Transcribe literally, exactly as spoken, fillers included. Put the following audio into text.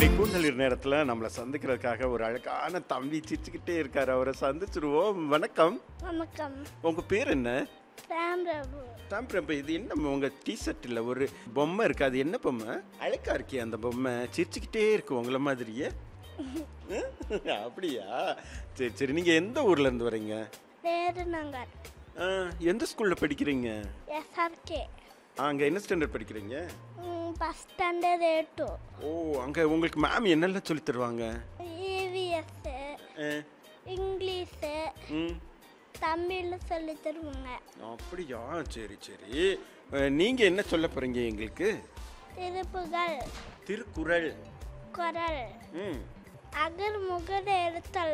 நேர்களை கூந்தலிர் நேரத்தில் நம்மளை சந்திக்கிறதுக்காக ஒரு அழகான தம்பி சிரிச்சுக்கிட்டே இருக்காரு. அவரை சந்திச்சிருவோம். வணக்கம். வணக்கம். உங்க பேர் என்ன? ராம்பிரபு. ராம்பிரபு. இது என்ன உங்க டிஷர்ட்டில் ஒரு பொம்மை இருக்கு, அது என்ன பொம்மை? அழகா இருக்கே அந்த பொம்மை, சிரிச்சுக்கிட்டே இருக்கு உங்களை மாதிரியே. அப்படியா? சரி சரி. நீங்க எந்த ஊர்ல இருந்து வரீங்க? நேருநகர். எந்த ஸ்கூல்ல படிக்கிறீங்க? எஸ்ஆர்கே. அங்க என்ன ஸ்டாண்டர்ட் படிக்கிறீங்க? ஃபர்ஸ்ட் ஸ்டாண்டர்ட் ஏ டூ. ஓ, அங்க உங்களுக்கு மேம் என்னெல்லாம் சொல்லி தருவாங்க? இவிஎஸ், இங்கிலீஷ், தமிழ் சொல்லி தருவாங்க. அப்படியா? சரி சரி. நீங்க என்ன சொல்ல போறீங்க எங்களுக்கு? திருப்புகள், திருக்குறள், குறள், ம் அகர் முகர எழுத்தல்